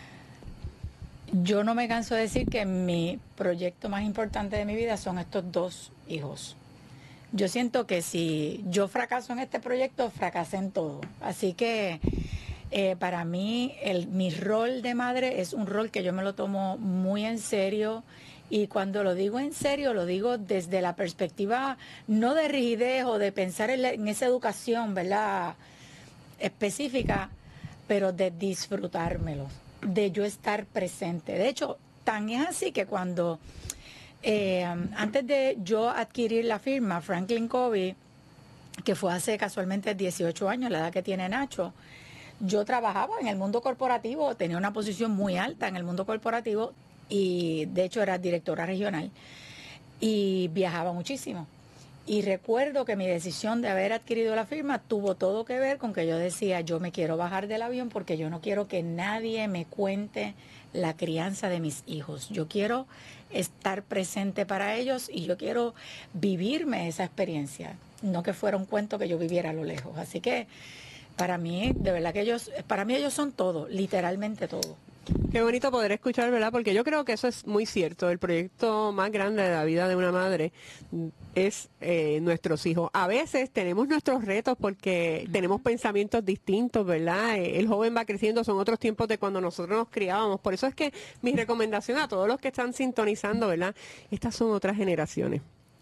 Yo no me canso de decir que mi proyecto más importante de mi vida son estos 2 hijos. Yo siento que si yo fracaso en este proyecto, fracasé en todo. Así que para mí mi rol de madre es un rol que yo me lo tomo muy en serio, y cuando lo digo en serio lo digo desde la perspectiva no de rigidez o de pensar en esa educación, ¿verdad?, específica, pero de disfrutármelo, de yo estar presente. De hecho, tan es así que cuando antes de yo adquirir la firma Franklin Covey, que fue hace casualmente 18 años, la edad que tiene Nacho, yo trabajaba en el mundo corporativo, tenía una posición muy alta en el mundo corporativo, y de hecho era directora regional, y viajaba muchísimo. Y recuerdo que mi decisión de haber adquirido la firma tuvo todo que ver con que yo decía, yo me quiero bajar del avión porque yo no quiero que nadie me cuente la crianza de mis hijos. Yo quiero estar presente para ellos y yo quiero vivirme esa experiencia, no que fuera un cuento que yo viviera a lo lejos. Así que para mí, de verdad que ellos son todo, literalmente todo. Qué bonito poder escuchar, ¿verdad? Porque yo creo que eso es muy cierto. El proyecto más grande de la vida de una madre es nuestros hijos. A veces tenemos nuestros retos porque tenemos pensamientos distintos, ¿verdad? El joven va creciendo, son otros tiempos de cuando nosotros nos criábamos. Por eso es que mi recomendación a todos los que están sintonizando, ¿verdad? Estas son otras generaciones.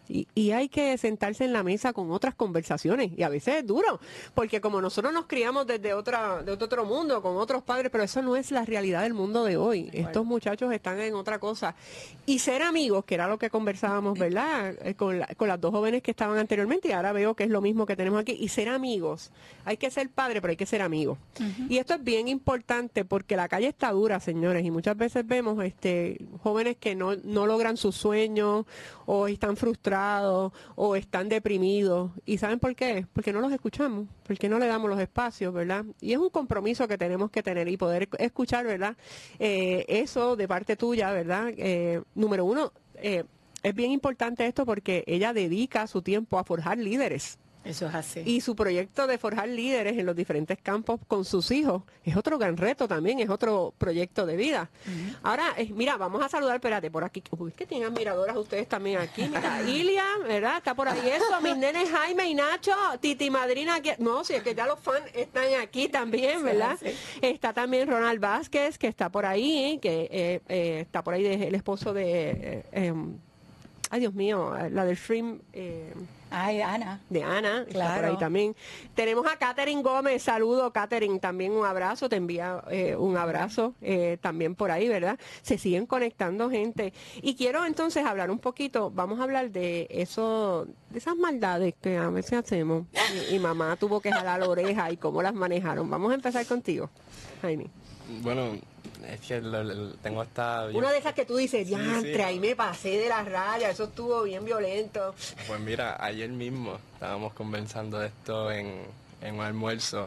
Y hay que sentarse en la mesa con otras conversaciones. Y a veces es duro, porque como nosotros nos criamos de otro mundo, con otros padres, pero eso no es la realidad del mundo de hoy. Estos muchachos están en otra cosa. Y ser amigos, que era lo que conversábamos, ¿verdad? Con las dos jóvenes que estaban anteriormente, y ahora veo que es lo mismo que tenemos aquí. Y ser amigos. Hay que ser padre, pero hay que ser amigos. Y esto es bien importante porque la calle está dura, señores, y muchas veces vemos jóvenes que no logran sus sueños, o están frustrados, o están deprimidos. ¿Y saben por qué? Porque no los escuchamos, porque no le damos los espacios, ¿verdad? Y es un compromiso que tenemos que tener y poder escuchar, ¿verdad? Eso de parte tuya, ¿verdad? Número uno, es bien importante esto porque ella dedica su tiempo a forjar líderes. Eso es así. Y su proyecto de forjar líderes en los diferentes campos con sus hijos es otro gran reto también, es otro proyecto de vida. Ahora, mira, vamos a saludar, espérate, por aquí. Uy, es que tienen admiradoras ustedes también aquí. Mira, Ilia, ¿verdad? Está por ahí eso. Mis nenes Jaime y Nacho, Titi Madrina. No, si es que ya los fans están aquí también, ¿verdad? Sí. Está también Ronald Vázquez, que está por ahí, que está por ahí el esposo de... ay, Dios mío, la del stream... Ay, Ana. De Ana, claro. Está por ahí también. Tenemos a Catherine Gómez, saludo Catherine, también un abrazo, te envía un abrazo también por ahí, ¿verdad? Se siguen conectando gente. Y quiero entonces hablar un poquito, vamos a hablar de eso, de esas maldades que a veces hacemos. Y mamá tuvo que jalar la oreja y cómo las manejaron. Vamos a empezar contigo, Jaime. Bueno, es que tengo hasta... Una de esas que tú dices, diantre, ahí me pasé de la raya, eso estuvo bien violento. Pues mira, ayer mismo estábamos conversando de esto en un almuerzo,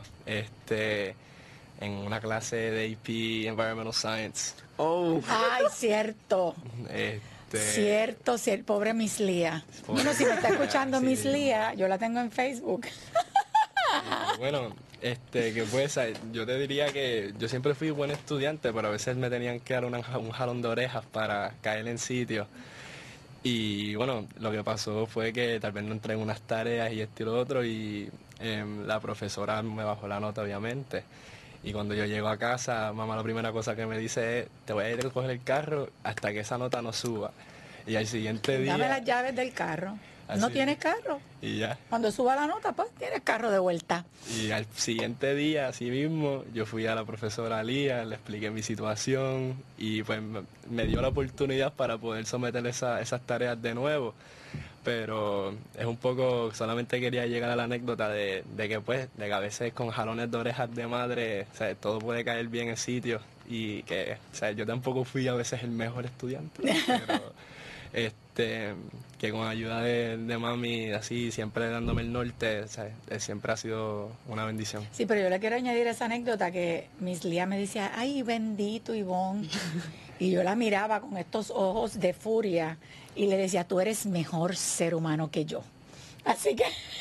en una clase de AP Environmental Science. Oh. Ay, cierto. Cierto, pobre Miss Lía. Bueno, si me está escuchando Miss Lía, yo la tengo en Facebook. Bueno, que pues yo te diría que yo siempre fui buen estudiante, pero a veces me tenían que dar un jalón de orejas para caer en sitio. Y bueno, lo que pasó fue que tal vez no entré en unas tareas y esto y lo otro, y la profesora me bajó la nota, obviamente. Y cuando yo llego a casa, mamá la primera cosa que me dice es, te voy a ir a coger el carro hasta que esa nota no suba. Y al siguiente día... Dame las llaves del carro. ¿No tienes carro? Y ya. Cuando suba la nota, pues tienes carro de vuelta. Y al siguiente día, así mismo, yo fui a la profesora Lía, le expliqué mi situación y pues me dio la oportunidad para poder someter esas tareas de nuevo. Pero es un poco, solamente quería llegar a la anécdota de que a veces con jalones de orejas de madre, o sea, todo puede caer bien en sitio y que, o sea, yo tampoco fui a veces el mejor estudiante, pero que con ayuda de mami, así, siempre dándome el norte, o sea, siempre ha sido una bendición. Sí, pero yo le quiero añadir esa anécdota que Miss Lía me decía, ay, bendito Ivonne, y yo la miraba con estos ojos de furia y le decía, tú eres mejor ser humano que yo. Así que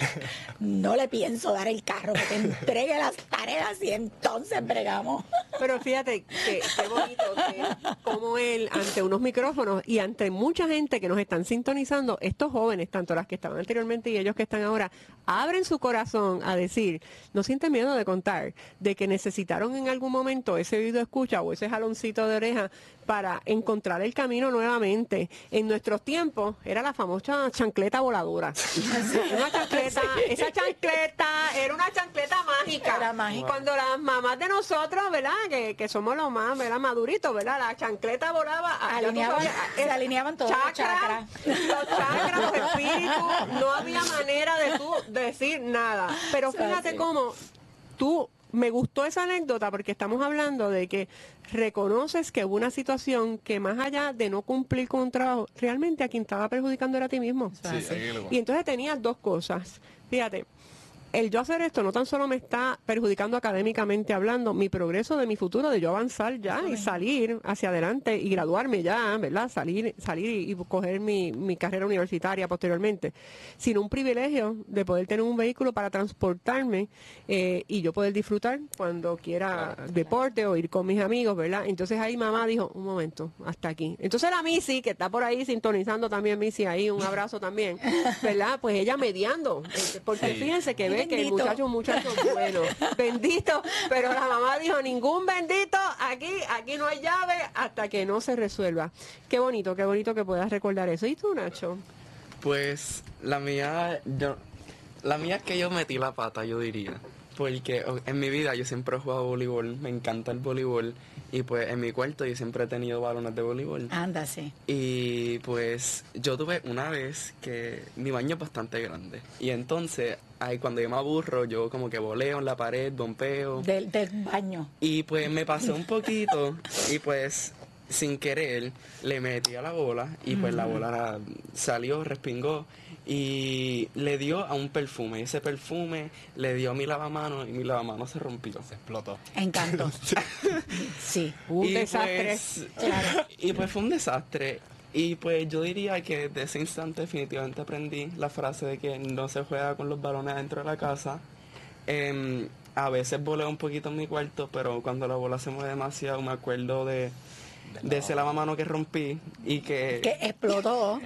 no le pienso dar el carro, que te entregue las tareas y entonces bregamos. Pero fíjate qué bonito que como él, ante unos micrófonos y ante mucha gente que nos están sintonizando, estos jóvenes, tanto las que estaban anteriormente y ellos que están ahora, abren su corazón a decir, no sienten miedo de contar, de que necesitaron en algún momento ese oído escucha o ese jaloncito de oreja para encontrar el camino nuevamente. En nuestros tiempos era la famosa chancleta voladora. Una chancleta, esa chancleta era una chancleta mágica. Era mágica. Cuando las mamás de nosotros, ¿verdad? Que somos los más, ¿verdad? Maduritos, ¿verdad? La chancleta volaba. Se alineaban todos los chakras. Los chakras, los espíritus. No había manera de tú decir nada. Pero fíjate cómo tú... Me gustó esa anécdota porque estamos hablando de que reconoces que hubo una situación que más allá de no cumplir con un trabajo, realmente a quien estaba perjudicando era a ti mismo. Sí, y entonces tenías dos cosas. Fíjate, el yo hacer esto no tan solo me está perjudicando académicamente hablando, mi progreso de mi futuro, de yo avanzar ya y salir hacia adelante y graduarme ya, ¿verdad? Salir y coger mi carrera universitaria posteriormente, sino un privilegio de poder tener un vehículo para transportarme y yo poder disfrutar cuando quiera deporte o ir con mis amigos, ¿verdad? Entonces ahí mamá dijo, un momento, hasta aquí. Entonces la Missy, que está por ahí sintonizando también, Missy, ahí un abrazo también, ¿verdad? Pues ella mediando, porque fíjense que ve que el muchacho es un muchacho bueno, bendito, pero la mamá dijo, ningún bendito, aquí no hay llave hasta que no se resuelva. Qué bonito que puedas recordar eso. ¿Y tú, Nacho? Pues la mía es que yo metí la pata, yo diría. Porque en mi vida yo siempre he jugado voleibol, me encanta el voleibol. Y pues en mi cuarto yo siempre he tenido balones de voleibol. Anda, sí. Y pues yo tuve una vez que mi baño es bastante grande. Y entonces, ahí cuando yo me aburro, yo como que voleo en la pared, dompeo. Del baño. Y pues me pasé un poquito y pues sin querer le metí a la bola y pues la bola salió, respingó y le dio a un perfume. Ese perfume le dio a mi lavamanos y mi lavamanos se rompió. Se explotó. Encantó. Sí. Un desastre. Pues, claro. Y pues fue un desastre. Y pues yo diría que de ese instante definitivamente aprendí la frase de que no se juega con los balones dentro de la casa. A veces voleo un poquito en mi cuarto, pero cuando la bola se mueve demasiado me acuerdo de ese lavamano que rompí y que explotó.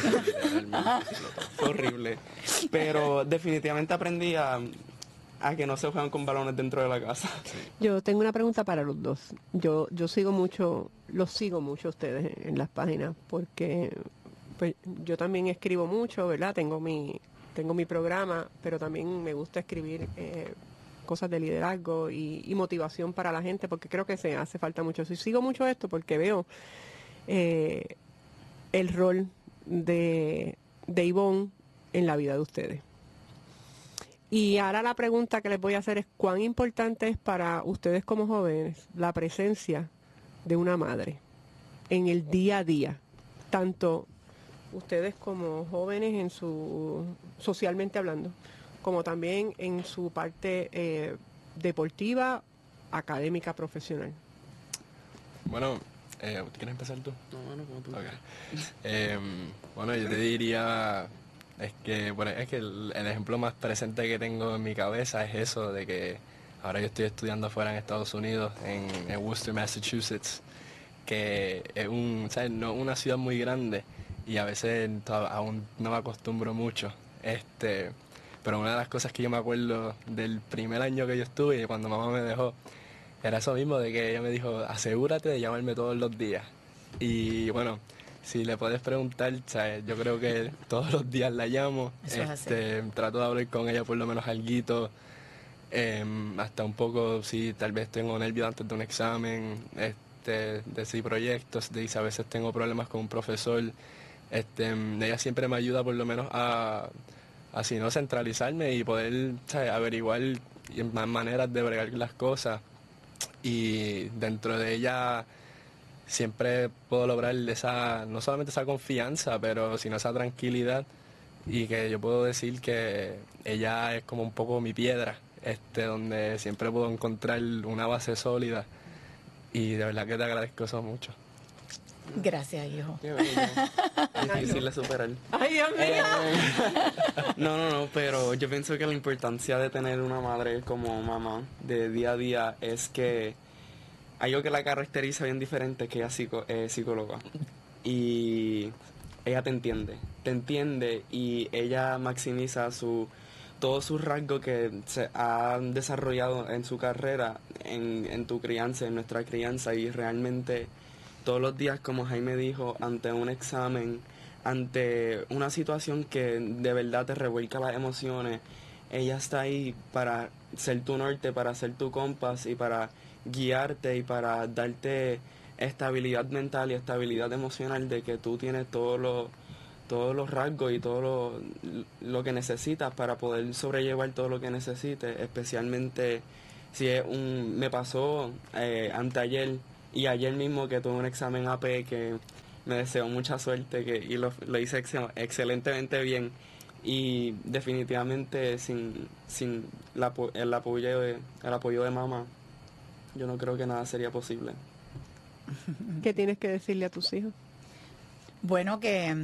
Fue horrible. Pero definitivamente aprendí a que no se juegan con balones dentro de la casa. Yo tengo una pregunta para los dos. Yo sigo mucho, los sigo mucho a ustedes en las páginas porque pues, yo también escribo mucho, ¿verdad? Tengo mi programa, pero también me gusta escribir cosas de liderazgo y motivación para la gente porque creo que se hace falta mucho. Y sigo mucho esto porque veo el rol de Ivonne en la vida de ustedes. Y ahora la pregunta que les voy a hacer es ¿cuán importante es para ustedes como jóvenes la presencia de una madre en el día a día? Tanto ustedes como jóvenes en su socialmente hablando, como también en su parte deportiva, académica, profesional. Bueno, ¿quieres empezar tú? No, como tú. Okay. Bueno, yo te diría... Es que el ejemplo más presente que tengo en mi cabeza es eso, de que ahora yo estoy estudiando afuera en Estados Unidos, en Worcester, Massachusetts, que es una ciudad muy grande y a veces aún no me acostumbro mucho. Pero una de las cosas que yo me acuerdo del primer año que yo estuve y cuando mamá me dejó, era eso mismo, de que ella me dijo, asegúrate de llamarme todos los días. Y bueno, si le puedes preguntar, ¿sabes? Yo creo que todos los días la llamo, trato de hablar con ella por lo menos alguito, hasta un poco, si tal vez tengo nervios antes de un examen, de si proyectos, de si a veces tengo problemas con un profesor, ella siempre me ayuda por lo menos a así no centralizarme y poder, ¿sabes? Averiguar más maneras de bregar las cosas, y dentro de ella siempre puedo lograr no solamente esa confianza, pero sino esa tranquilidad, y que yo puedo decir que ella es como un poco mi piedra, donde siempre puedo encontrar una base sólida, y de verdad que te agradezco eso mucho. Gracias, hijo. Qué bello. Difícil de superar. ¡Ay, Dios mío! No, pero yo pienso que la importancia de tener una madre como mamá de día a día es que algo que la caracteriza bien diferente es que ella es psicóloga y ella te entiende y ella maximiza todos sus rasgos que se han desarrollado en su carrera, en tu crianza, en nuestra crianza, y realmente todos los días, como Jaime dijo, ante un examen, ante una situación que de verdad te revuelca las emociones, ella está ahí para ser tu norte, para ser tu compás y para guiarte y para darte estabilidad mental y estabilidad emocional de que tú tienes todos los rasgos y todo lo que necesitas para poder sobrellevar todo lo que necesites, especialmente si me pasó anteayer y ayer mismo que tuve un examen AP que me deseo mucha suerte y lo hice excelentemente bien, y definitivamente sin el apoyo de mamá yo no creo que nada sería posible. ¿Qué tienes que decirle a tus hijos? Bueno, que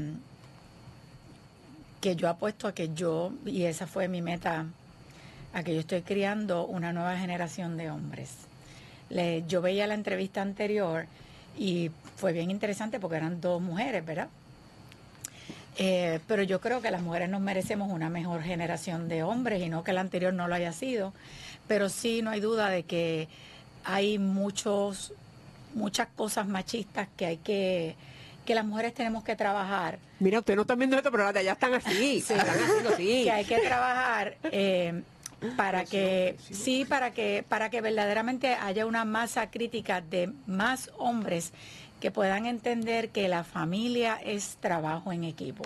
yo apuesto a que y esa fue mi meta, a que yo estoy criando una nueva generación de hombres. Yo veía la entrevista anterior y fue bien interesante porque eran dos mujeres, ¿verdad? Pero yo creo que las mujeres nos merecemos una mejor generación de hombres, y no que la anterior no lo haya sido, pero sí no hay duda de que hay muchas cosas machistas que hay que que las mujeres tenemos que trabajar. Mira, ustedes no están viendo esto, pero las de allá están así, Sí. están haciendo así. Que hay que trabajar para que verdaderamente haya una masa crítica de más hombres que puedan entender que la familia es trabajo en equipo.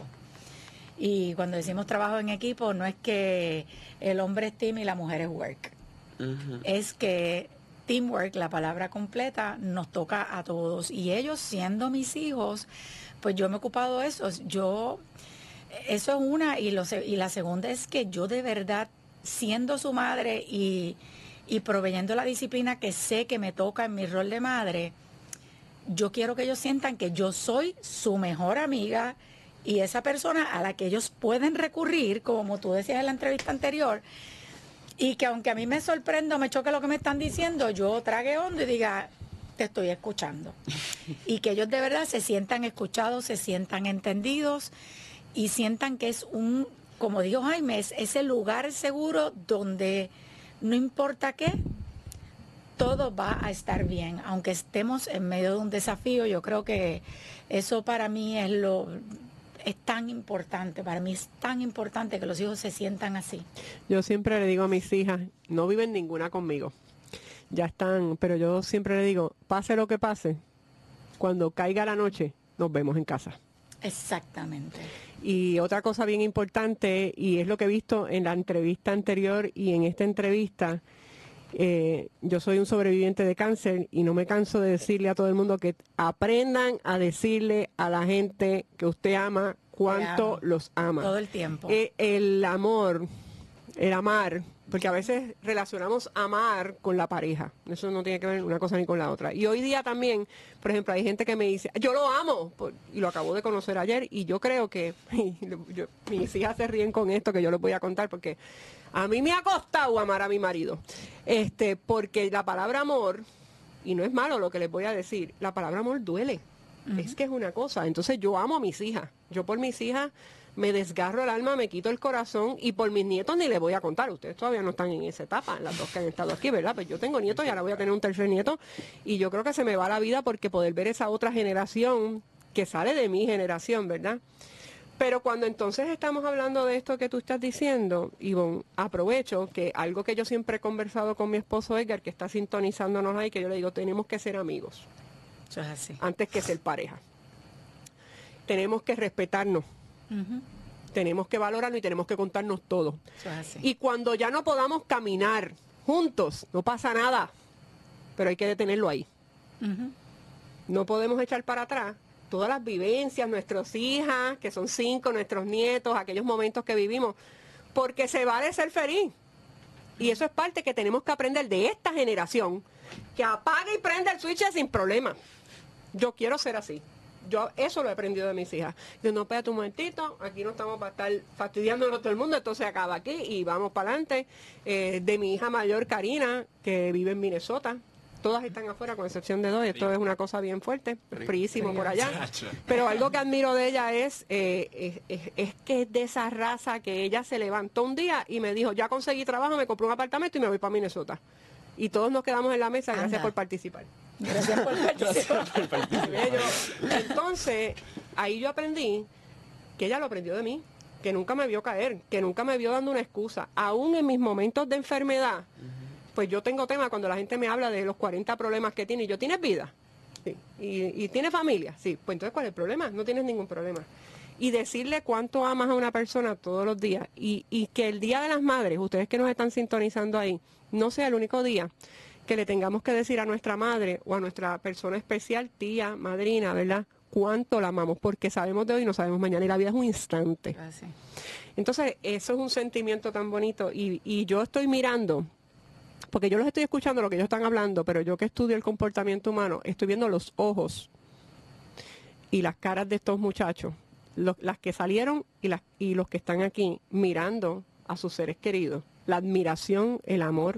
Y cuando decimos trabajo en equipo, no es que el hombre es team y la mujer es work. Es que teamwork, la palabra completa, nos toca a todos. Y ellos, siendo mis hijos, pues yo me he ocupado de eso. Eso es una. Y la segunda es que yo de verdad, siendo su madre y proveyendo la disciplina que sé que me toca en mi rol de madre, yo quiero que ellos sientan que yo soy su mejor amiga y esa persona a la que ellos pueden recurrir, como tú decías en la entrevista anterior, y que aunque a mí me sorprenda o me choque lo que me están diciendo, yo trague hondo y diga, te estoy escuchando. Y que ellos de verdad se sientan escuchados, se sientan entendidos y sientan que es como dijo Jaime, es ese lugar seguro donde no importa qué, todo va a estar bien, aunque estemos en medio de un desafío. Yo creo que eso para mí es tan importante, para mí es tan importante que los hijos se sientan así. Yo siempre le digo a mis hijas, no viven ninguna conmigo, ya están, pero yo siempre le digo, pase lo que pase, cuando caiga la noche, nos vemos en casa. Exactamente. Y otra cosa bien importante, y es lo que he visto en la entrevista anterior y en esta entrevista, yo soy un sobreviviente de cáncer y no me canso de decirle a todo el mundo que aprendan a decirle a la gente que usted ama cuánto los ama. Todo el tiempo. El amor, el amar, porque a veces relacionamos amar con la pareja. Eso no tiene que ver una cosa ni con la otra. Y hoy día también, por ejemplo, hay gente que me dice, yo lo amo, y lo acabo de conocer ayer, y yo creo que, mis hijas se ríen con esto que yo les voy a contar, porque a mí me ha costado amar a mi marido, porque la palabra amor, y no es malo lo que les voy a decir, la palabra amor duele, es que es una cosa. Entonces yo amo a mis hijas, yo por mis hijas me desgarro el alma, me quito el corazón, y por mis nietos ni les voy a contar. Ustedes todavía no están en esa etapa, las dos que han estado aquí, ¿verdad? Pues yo tengo nietos y ahora voy a tener un tercer nieto, y yo creo que se me va la vida porque poder ver esa otra generación que sale de mi generación, ¿verdad? Pero cuando entonces estamos hablando de esto que tú estás diciendo, Ivonne, aprovecho que algo que yo siempre he conversado con mi esposo Edgar, que está sintonizándonos ahí, que yo le digo, tenemos que ser amigos. Eso es así. Antes que ser pareja. Tenemos que respetarnos. Tenemos que valorarnos y tenemos que contarnos todo. Eso es así. Y cuando ya no podamos caminar juntos, no pasa nada, pero hay que detenerlo ahí. No podemos echar para atrás todas las vivencias, nuestras hijas, que son 5, nuestros nietos, aquellos momentos que vivimos, porque se vale ser feliz. Y eso es parte que tenemos que aprender de esta generación, que apaga y prende el switch sin problema. Yo quiero ser así. Yo eso lo he aprendido de mis hijas. Yo no, espérate un momentito, aquí no estamos para estar fastidiándolo todo el mundo, entonces acaba aquí y vamos para adelante. De mi hija mayor, Karina, que vive en Minnesota. Todas están afuera, con excepción de 2. Esto es una cosa bien fuerte, fríísimo por allá. Pero algo que admiro de ella es que es de esa raza que ella se levantó un día y me dijo, ya conseguí trabajo, me compré un apartamento y me voy para Minnesota. Y todos nos quedamos en la mesa, gracias por participar. Gracias por participar. Entonces, ahí yo aprendí que ella lo aprendió de mí, que nunca me vio caer, que nunca me vio dando una excusa. Aún en mis momentos de enfermedad, pues yo tengo tema cuando la gente me habla de los 40 problemas que tiene. Y yo, ¿tienes vida? Sí. ¿Y tienes familia? Sí. Pues entonces, ¿cuál es el problema? No tienes ningún problema. Y decirle cuánto amas a una persona todos los días. Y que el Día de las Madres, ustedes que nos están sintonizando ahí, no sea el único día que le tengamos que decir a nuestra madre o a nuestra persona especial, tía, madrina, ¿verdad? Cuánto la amamos, porque sabemos de hoy y no sabemos mañana, y la vida es un instante. Entonces, eso es un sentimiento tan bonito, y yo estoy mirando, porque yo los estoy escuchando lo que ellos están hablando, pero yo que estudio el comportamiento humano, estoy viendo los ojos y las caras de estos muchachos, las que salieron y los que están aquí mirando a sus seres queridos, la admiración, el amor,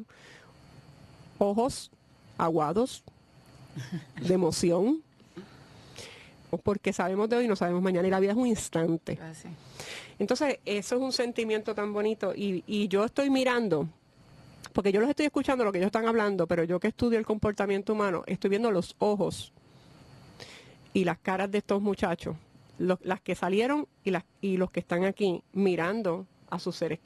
ojos aguados de emoción, porque sabemos de hoy y no sabemos mañana, y la vida es un instante. Entonces, eso es un sentimiento tan bonito, y yo estoy mirando, porque yo los estoy escuchando lo que ellos están hablando, pero yo que estudio el comportamiento humano, estoy viendo los ojos y las caras de estos muchachos, las que salieron y los que están aquí mirando a sus seres